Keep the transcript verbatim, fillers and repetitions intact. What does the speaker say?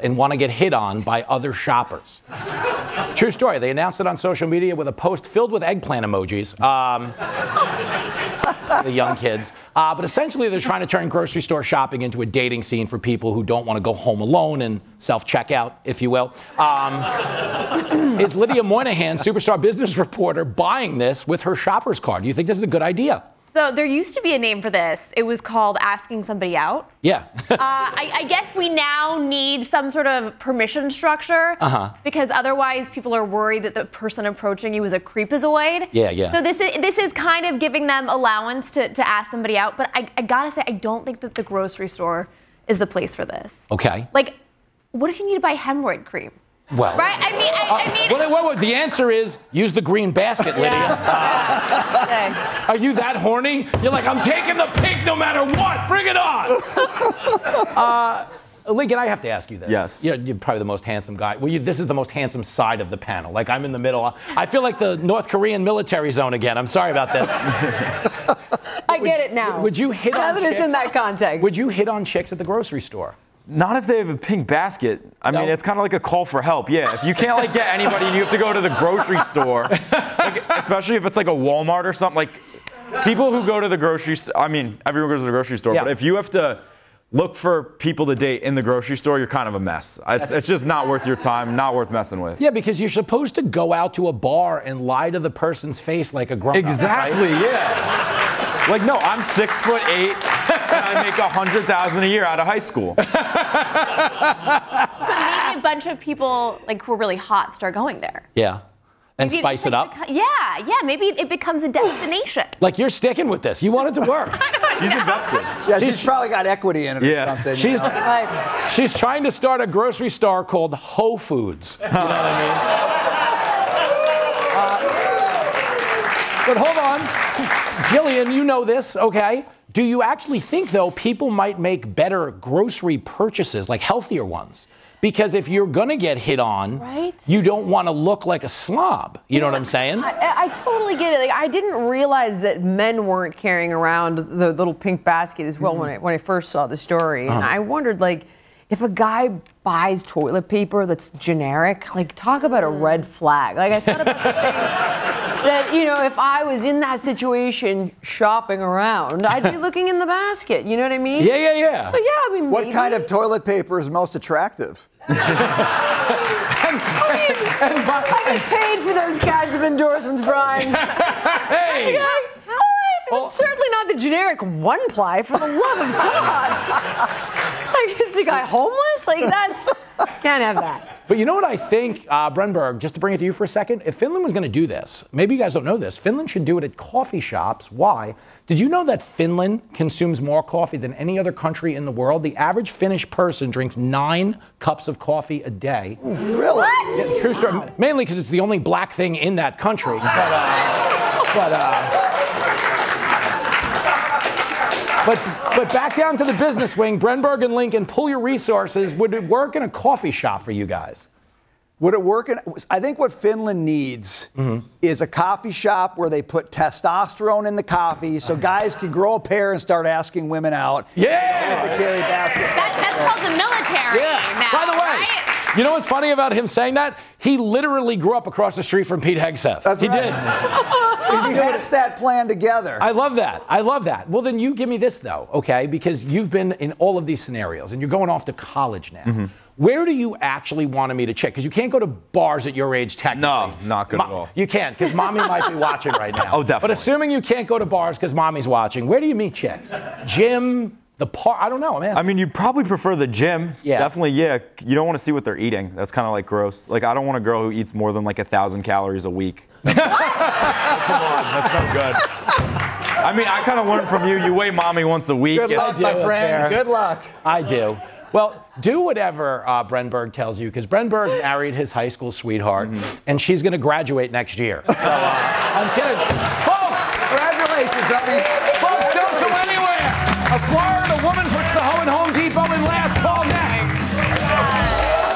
and want to get hit on by other shoppers. True story. They announced it on social media with a post filled with eggplant emojis. Um, the young kids. Uh, but essentially, they're trying to turn grocery store shopping into a dating scene for people who don't want to go home alone and self-checkout, if you will. Um, is Lydia Moynihan, superstar business reporter, buying this with her shopper's card? Do you think this is a good idea? So there used to be a name for this. It was called asking somebody out. Yeah. uh, I, I guess we now need some sort of permission structure uh-huh. because otherwise people are worried that the person approaching you is a creepazoid. Yeah, yeah. So this is this is kind of giving them allowance to, to ask somebody out. But I, I gotta say, I don't think that the grocery store is the place for this. Okay. Like, what if you need to buy hemorrhoid cream? Well, right? I mean, I, I mean. Uh, wait, wait, wait. The answer is use the green basket, Lydia. Yeah. Uh, are you that horny? You're like, I'm taking the pink no matter what. Bring it on. uh, Lincoln, I have to ask you this. Yes. You're, you're probably the most handsome guy. Well, you, this is the most handsome side of the panel. Like, I'm in the middle. I feel like the North Korean military zone again. I'm sorry about this. I get it now. Would you hit now on that chicks? It's in that context. Would you hit on chicks at the grocery store? Not if they have a pink basket. I No. mean, it's kind of like a call for help. Yeah, if you can't like get anybody and you have to go to the grocery store, like, especially if it's like a Walmart or something. Like people who go to the grocery store, I mean, everyone goes to the grocery store, Yeah. but if you have to look for people to date in the grocery store, you're kind of a mess. It's, it's just not worth your time, not worth messing with. Yeah, because you're supposed to go out to a bar and lie to the person's face like a grown-up. Exactly, right? yeah. Like, no, I'm six foot eight, and I make a hundred thousand a year out of high school. But maybe a bunch of people like who are really hot start going there. Yeah. And Maybe spice it like up? beco- yeah, yeah. Maybe it becomes a destination. Like, you're sticking with this. You want it to work. She's invested. Yeah, she's, she's probably got equity in it Yeah. or something. She's, you know? Right. she's trying to start a grocery store called Whole Foods. You know what I mean? Uh, but hold on. Jillian, you know this, okay? Do you actually think, though, people might make better grocery purchases, like healthier ones? Because if you're going to get hit on, Right. you don't want to look like a slob. You know what I'm saying? I, I totally get it. Like, I didn't realize that men weren't carrying around the little pink basket as well mm-hmm. when I when I first saw the story, and Uh-huh. I wondered, like, if a guy buys toilet paper that's generic, like, talk about a red flag. Like, I thought about the things that, you know, if I was in that situation shopping around, I'd be looking in the basket. You know what I mean? Yeah, yeah, yeah. So yeah, I mean, What maybe. kind of toilet paper is most attractive? and, and, and, I get paid for those kinds of endorsements, Brian. hey! Yeah, all right, but Oh. certainly not the generic one ply, for the love of God. Like, is the guy homeless? Like, that's, can't have that. But you know what I think, uh, Brenberg, just to bring it to you for a second, if Finland was going to do this, maybe you guys don't know this, Finland should do it at coffee shops. Why? Did you know that Finland consumes more coffee than any other country in the world? The average Finnish person drinks nine cups of coffee a day. Really? Yeah, true story. Mainly because it's the only black thing in that country. But, uh, but, uh, But but back down to the business wing, Brenberg and Lincoln, pull your resources. Would it work in a coffee shop for you guys? Would it work in, I think what Finland needs mm-hmm. is a coffee shop where they put testosterone in the coffee so guys can grow a pair and start asking women out. Yeah! To carry baskets. That, that's called the military Yeah. now, By the way, right? you know what's funny about him saying that? He literally grew up across the street from Pete Hegseth. That's he right. did. He puts that plan together. I love that. I love that. Well, then you give me this, though, okay? Because you've been in all of these scenarios, and you're going off to college now. Mm-hmm. Where do you actually want me to check? Because you can't go to bars at your age, technically. No, not good Mo- at all. You can't, because mommy might be watching right now. Oh, definitely. But assuming you can't go to bars because mommy's watching, where do you meet chicks? Gym, the park? I don't know. I'm asking. I mean, you probably prefer the gym. Yeah. Definitely, yeah. You don't want to see what they're eating. That's kind of like gross. Like, I don't want a girl who eats more than like a thousand calories a week. Come on, that's no good. I mean, I kind of learned from you. You weigh mommy once a week. Good luck, my do, friend. fair. Good luck. I do. Well, do whatever uh, Brenberg tells you, because Brenberg married his high school sweetheart, mm-hmm. and she's going to graduate next year. So, uh, I'm kidding. Folks, congratulations, honey. Folks, don't go anywhere. A